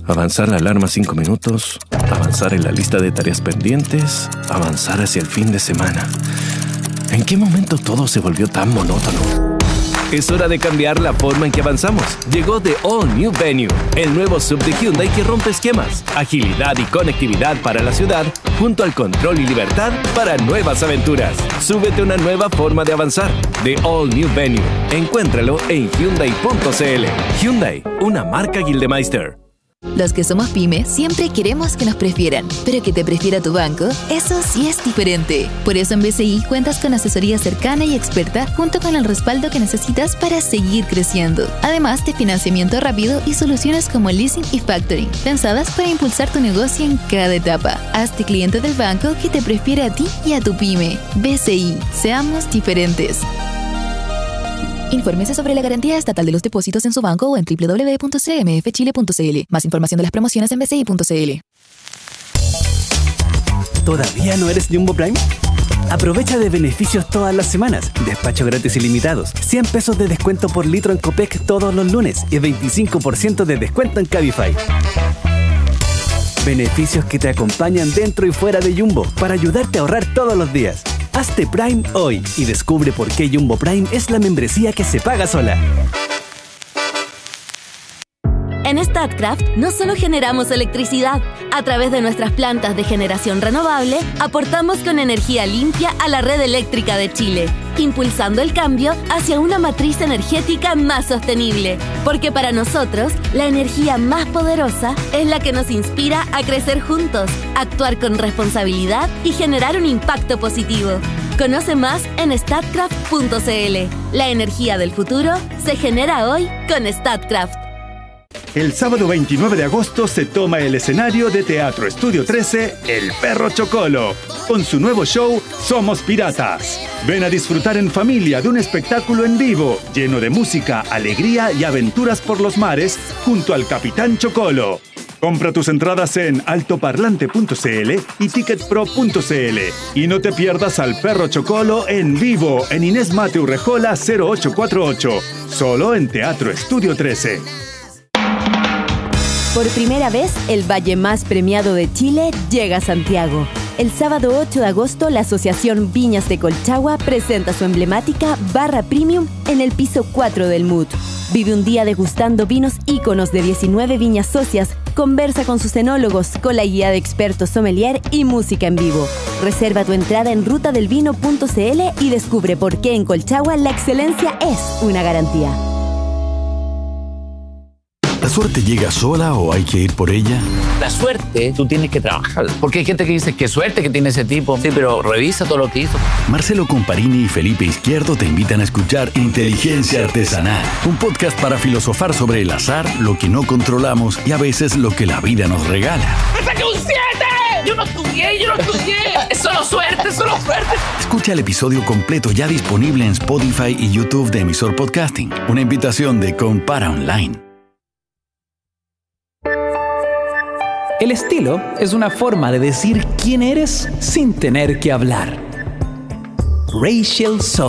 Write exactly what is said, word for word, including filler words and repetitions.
Avanzar la alarma cinco minutos, avanzar en la lista de tareas pendientes, avanzar hacia el fin de semana. ¿En qué momento todo se volvió tan monótono? Es hora de cambiar la forma en que avanzamos. Llegó The All New Venue, el nuevo S U V de Hyundai que rompe esquemas, agilidad y conectividad para la ciudad, junto al control y libertad para nuevas aventuras. Súbete a una nueva forma de avanzar. The All New Venue. Encuéntralo en Hyundai punto c l. Hyundai, una marca Gildemeister. Los que somos pyme siempre queremos que nos prefieran, pero que te prefiera tu banco, eso sí es diferente. Por eso en B C I cuentas con asesoría cercana y experta junto con el respaldo que necesitas para seguir creciendo. Además de financiamiento rápido y soluciones como leasing y factoring, pensadas para impulsar tu negocio en cada etapa. Hazte cliente del banco que te prefiere a ti y a tu pyme. B C I, seamos diferentes. Infórmese sobre la garantía estatal de los depósitos en su banco o en doble u doble u doble u punto c m f chile punto c l. Más información de las promociones en b c i punto c l. ¿Todavía no eres Jumbo Prime? Aprovecha de beneficios todas las semanas. Despacho gratis ilimitados, cien pesos de descuento por litro en Copec todos los lunes y veinticinco por ciento de descuento en Cabify. Beneficios que te acompañan dentro y fuera de Jumbo para ayudarte a ahorrar todos los días. Hazte Prime hoy y descubre por qué Jumbo Prime es la membresía que se paga sola. En Statkraft no solo generamos electricidad. A través de nuestras plantas de generación renovable, aportamos con energía limpia a la red eléctrica de Chile, impulsando el cambio hacia una matriz energética más sostenible. Porque para nosotros, la energía más poderosa es la que nos inspira a crecer juntos, actuar con responsabilidad y generar un impacto positivo. Conoce más en statkraft punto c l. La energía del futuro se genera hoy con Statkraft. El sábado veintinueve de agosto se toma el escenario de Teatro Estudio trece El Perro Chocolo, con su nuevo show Somos Piratas. Ven a disfrutar en familia de un espectáculo en vivo, lleno de música, alegría y aventuras por los mares, junto al Capitán Chocolo. Compra tus entradas en altoparlante punto c l y ticketpro punto c l. Y no te pierdas al Perro Chocolo en vivo en Inés Mate Urrejola cero ocho cuatro ocho, solo en Teatro Estudio trece. Por primera vez, el valle más premiado de Chile llega a Santiago. El sábado ocho de agosto, la Asociación Viñas de Colchagua presenta su emblemática Barra Premium en el piso cuatro del M U D. Vive un día degustando vinos íconos de diecinueve viñas socias, conversa con sus enólogos, con la guía de expertos sommelier y música en vivo. Reserva tu entrada en ruta del vino punto c l y descubre por qué en Colchagua la excelencia es una garantía. ¿La suerte llega sola o hay que ir por ella? La suerte, tú tienes que trabajar. Porque hay gente que dice, qué suerte que tiene ese tipo. Sí, pero revisa todo lo que hizo. Marcelo Comparini y Felipe Izquierdo te invitan a escuchar Inteligencia Artesanal, un podcast para filosofar sobre el azar, lo que no controlamos y a veces lo que la vida nos regala. ¡Me saqué un siete! Yo no estudié, yo no estudié. Es solo suerte, es solo suerte. Escucha el episodio completo ya disponible en Spotify y YouTube de Emisor Podcasting. Una invitación de Compara Online. El estilo es una forma de decir quién eres sin tener que hablar. Rachel Song.